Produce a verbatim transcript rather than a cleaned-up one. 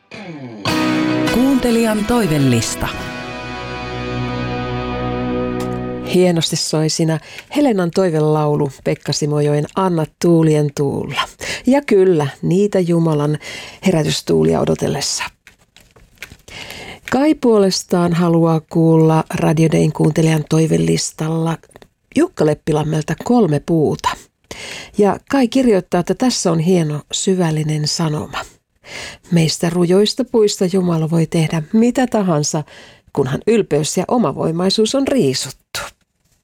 Kuuntelijan toivellista. Hienosti soi siinä Helenan toivelaulu Pekka Simojoen Anna tuulien tuulla. Ja kyllä, niitä Jumalan herätystuulia odotellessa. Kai puolestaan haluaa kuulla Radio Dayn kuuntelijan toivellistalla Jukka Leppilammelta Kolme puuta. Ja Kai kirjoittaa, että tässä on hieno syvällinen sanoma. Meistä rujoista puista Jumala voi tehdä mitä tahansa, kunhan ylpeys ja omavoimaisuus on riisuttu.